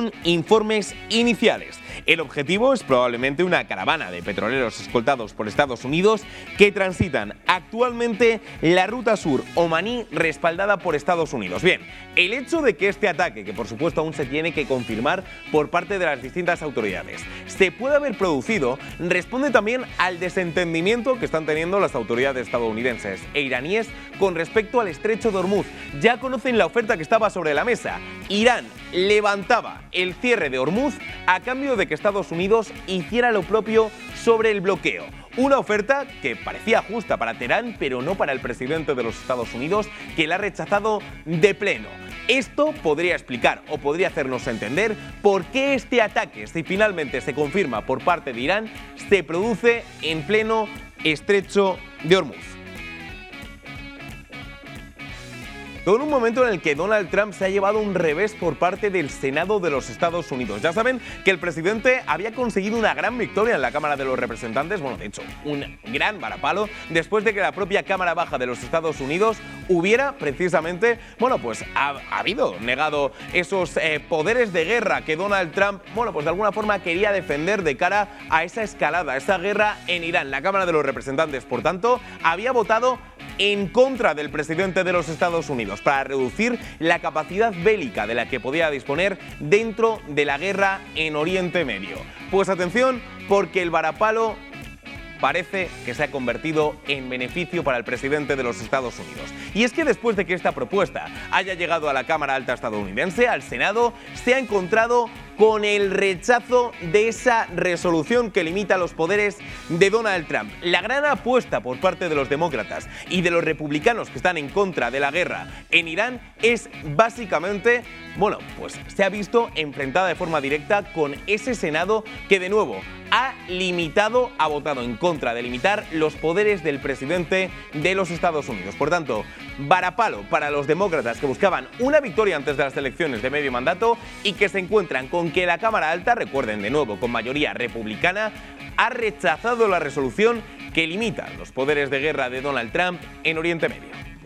según informes iniciales. El objetivo es probablemente una caravana de petroleros escoltados por Estados Unidos que transitan actualmente la ruta sur omaní respaldada por Estados Unidos. Bien, el hecho de que este ataque, que por supuesto aún se tiene que confirmar por parte de las distintas autoridades, se pueda haber producido, responde también al desentendimiento que están teniendo las autoridades estadounidenses e iraníes con respecto al estrecho de Hormuz. Ya conocen la oferta que estaba sobre la mesa. Irán levantaba el cierre de Hormuz a cambio de que Estados Unidos hiciera lo propio sobre el bloqueo. Una oferta que parecía justa para Teherán, pero no para el presidente de los Estados Unidos, que la ha rechazado de pleno. Esto podría explicar o podría hacernos entender por qué este ataque, si finalmente se confirma por parte de Irán, se produce en pleno estrecho de Hormuz. Todo en un momento en el que Donald Trump se ha llevado un revés por parte del Senado de los Estados Unidos. Ya saben que el presidente había conseguido una gran victoria en la Cámara de los Representantes, bueno, de hecho, un gran varapalo, después de que la propia Cámara Baja de los Estados Unidos hubiera precisamente, bueno, pues habido negado esos poderes de guerra que Donald Trump, bueno, pues de alguna forma quería defender de cara a esa escalada, a esa guerra en Irán. La Cámara de los Representantes, por tanto, había votado en contra del presidente de los Estados Unidos para reducir la capacidad bélica de la que podía disponer dentro de la guerra en Oriente Medio. Pues atención, porque el varapalo parece que se ha convertido en beneficio para el presidente de los Estados Unidos. Y es que después de que esta propuesta haya llegado a la Cámara Alta estadounidense, al Senado, se ha encontrado con el rechazo de esa resolución que limita los poderes de Donald Trump. La gran apuesta por parte de los demócratas y de los republicanos que están en contra de la guerra en Irán es básicamente, bueno, pues se ha visto enfrentada de forma directa con ese Senado que de nuevo ha votado en contra de limitar los poderes del presidente de los Estados Unidos. Por tanto, varapalo para los demócratas que buscaban una victoria antes de las elecciones de medio mandato y que se encuentran con que la Cámara Alta, recuerden de nuevo con mayoría republicana, ha rechazado la resolución que limita los poderes de guerra de Donald Trump en Oriente Medio.